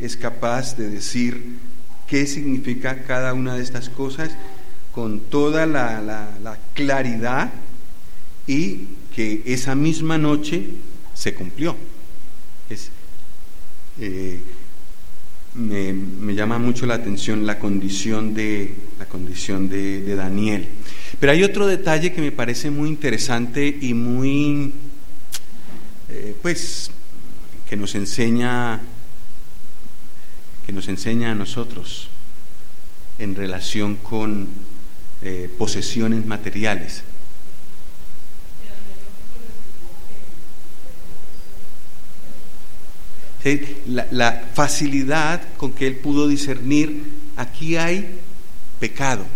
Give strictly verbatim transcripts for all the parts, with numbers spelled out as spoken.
es capaz de decir qué significa cada una de estas cosas con toda la, la, la claridad, y que esa misma noche se cumplió. Es, eh, me, me llama mucho la atención la condición de, la condición de, de Daniel. Pero hay otro detalle que me parece muy interesante y muy, eh, pues, que nos enseña, que nos enseña a nosotros en relación con eh, posesiones materiales. ¿Sí? La, la facilidad con que él pudo discernir, aquí hay pecado.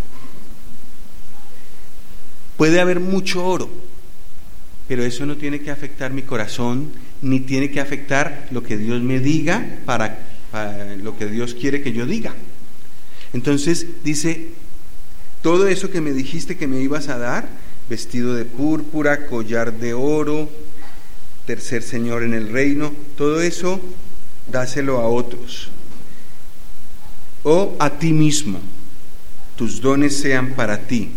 Puede haber mucho oro, pero eso no tiene que afectar mi corazón, ni tiene que afectar lo que Dios me diga, para, para lo que Dios quiere que yo diga. Entonces dice, todo eso que me dijiste que me ibas a dar, vestido de púrpura, collar de oro, tercer señor en el reino, todo eso dáselo a otros, o a ti mismo, tus dones sean para ti.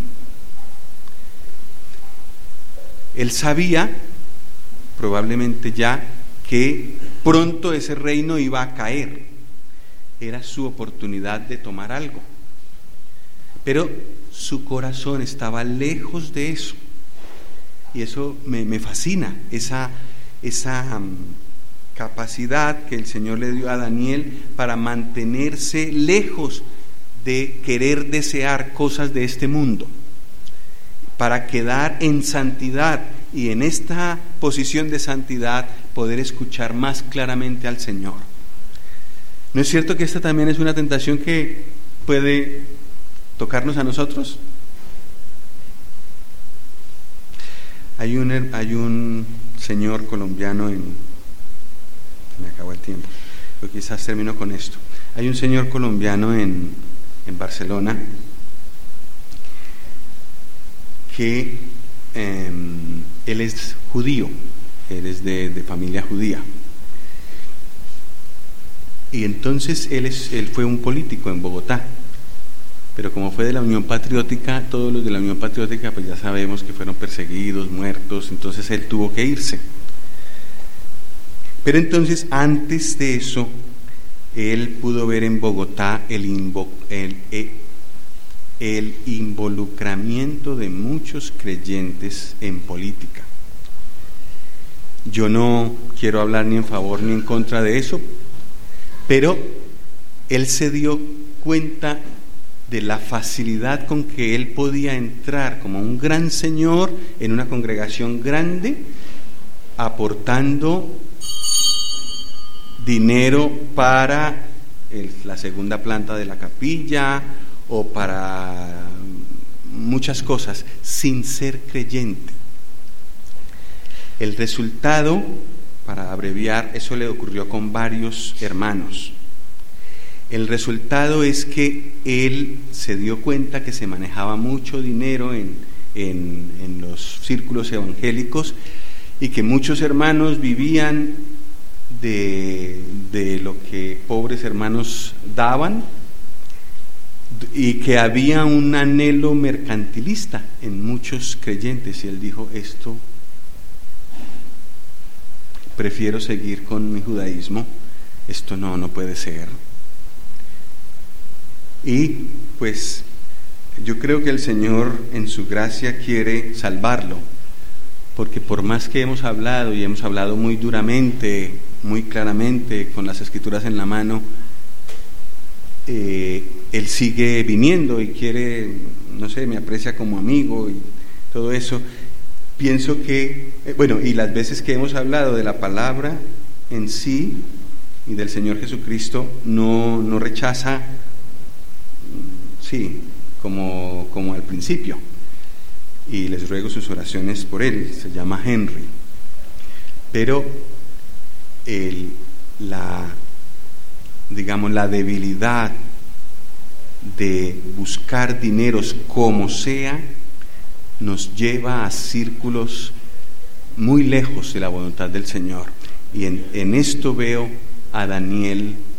Él sabía, probablemente ya, que pronto ese reino iba a caer, era su oportunidad de tomar algo, pero su corazón estaba lejos de eso, y eso me, me fascina, esa esa um, capacidad que el Señor le dio a Daniel para mantenerse lejos de querer desear cosas de este mundo, para quedar en santidad, y en esta posición de santidad poder escuchar más claramente al Señor. ¿No es cierto que esta también es una tentación que puede tocarnos a nosotros? Hay un, hay un señor colombiano en... me acabó el tiempo, pero quizás termino con esto. Hay un señor colombiano en, en Barcelona que eh, él es judío, él es de, de familia judía, y entonces él, es, él fue un político en Bogotá, pero como fue de la Unión Patriótica, todos los de la Unión Patriótica pues ya sabemos que fueron perseguidos, muertos, entonces él tuvo que irse. Pero entonces, antes de eso, él pudo ver en Bogotá el, invo, el, el, el involucramiento de muchos creyentes en política. Yo no quiero hablar ni en favor ni en contra de eso, pero él se dio cuenta de la facilidad con que él podía entrar como un gran señor en una congregación grande, aportando dinero para el, la segunda planta de la capilla o para muchas cosas, sin ser creyente. El resultado, para abreviar, eso le ocurrió con varios hermanos. El resultado es que él se dio cuenta que se manejaba mucho dinero en, en, en los círculos evangélicos, y que muchos hermanos vivían de, de lo que pobres hermanos daban, y que había un anhelo mercantilista en muchos creyentes. Y él dijo, esto, prefiero seguir con mi judaísmo, esto no, no puede ser. Y pues yo creo que el Señor en su gracia quiere salvarlo, porque por más que hemos hablado, y hemos hablado muy duramente, muy claramente, con las escrituras en la mano, eh, Él sigue viniendo y quiere, no sé, me aprecia como amigo y todo eso. Pienso que, eh, bueno, y las veces que hemos hablado de la palabra en sí y del Señor Jesucristo, no, no rechaza, sí, como, como al principio, y les ruego sus oraciones por él. Se llama Henry, pero el, la, digamos, la debilidad de buscar dineros como sea nos lleva a círculos muy lejos de la voluntad del Señor, y en, en esto veo a Daniel